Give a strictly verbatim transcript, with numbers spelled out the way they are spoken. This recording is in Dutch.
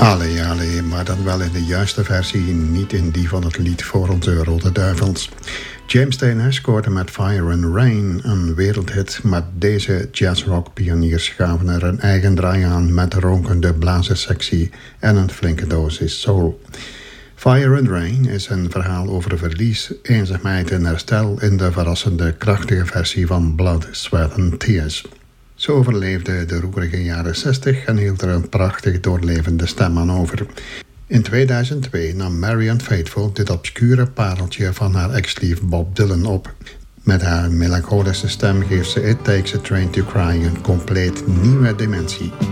Allee, allee, maar dan wel in de juiste versie, niet in die van het lied voor onze Rode Duivels. James Taylor scoorde met Fire and Rain een wereldhit, maar deze jazzrock-pioniers gaven er een eigen draai aan met ronkende blazerssectie en een flinke dosis soul. Fire and Rain is een verhaal over verlies, eenzaamheid en herstel in de verrassende, krachtige versie van Blood, Sweat and Tears. Ze overleefde de roerige jaren zestig en hield er een prachtig doorlevende stem aan over. In tweeduizend twee nam Marianne Faithfull dit obscure pareltje van haar ex-lief Bob Dylan op. Met haar melancholische stem geeft ze It Takes a Train to Cry een compleet nieuwe dimensie.